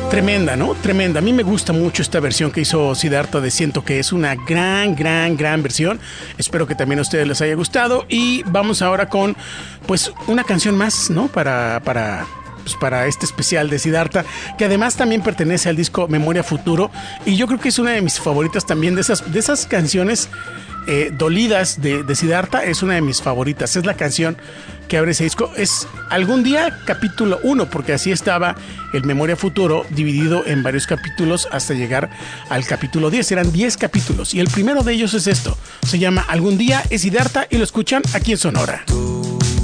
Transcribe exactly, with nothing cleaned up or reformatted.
Tremenda, ¿no? Tremenda. A mí me gusta mucho esta versión que hizo Siddhartha de Siento, que es una gran, gran, gran versión. Espero que también a ustedes les haya gustado. Y vamos ahora con, pues, una canción más, ¿no? Para, para, pues, para este especial de Siddhartha, que además también pertenece al disco Memoria Futuro. Y yo creo que es una de mis favoritas también, de esas, de esas canciones eh, dolidas de, de Siddhartha. Es una de mis favoritas. Es la canción que abre ese disco. Es Algún Día capítulo uno, porque así estaba el Memoria Futuro, dividido en varios capítulos hasta llegar al capítulo diez. Eran diez capítulos y el primero de ellos es esto. Se llama Algún Día, es Siddhartha y lo escuchan aquí en Sonora.